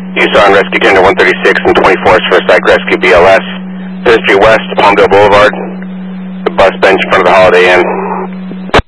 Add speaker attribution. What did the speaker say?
Speaker 1: Tucson Rescue Tender 136 and 24th for Psych Rescue BLS. 5th Street West, Palmdale Boulevard. The bus bench in front of the Holiday Inn.